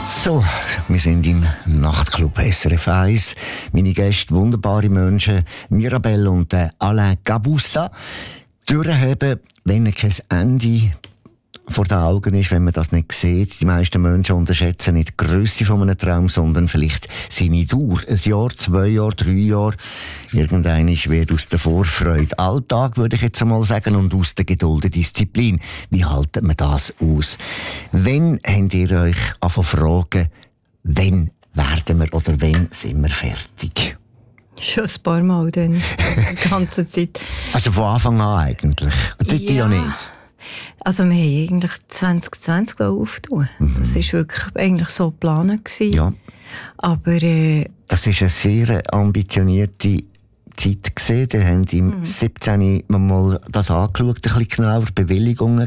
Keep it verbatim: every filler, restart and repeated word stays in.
So, wir sind im Nachtclub S R F eins. Meine Gäste, wunderbare Menschen, Mirabelle und äh, Alain Gabussa. Durchheben, wenn kein Ende vor den Augen ist, wenn man das nicht sieht. Die meisten Menschen unterschätzen nicht die Grösse von einem Traum, sondern vielleicht seine Dauer. Ein Jahr, zwei Jahre, drei Jahre. Irgendein wird aus der Vorfreude Alltag, würde ich jetzt einmal sagen, und aus der Geduld und Disziplin. Wie haltet man das aus? Wann habt ihr euch angefangen zu fragen, wann werden wir oder wann sind wir fertig? Schon ein paar Mal dann, die ganze Zeit. Also von Anfang an eigentlich? Das ja. ja nicht. Also wir haben eigentlich zwanzig zwanzig auftun. Mhm. Das war wirklich eigentlich so geplant. Ja. Aber äh, das war eine sehr ambitionierte Zeit gewesen. Wir haben im mhm. siebzehn mal das angeschaut, ein bisschen genauer, Bewilligungen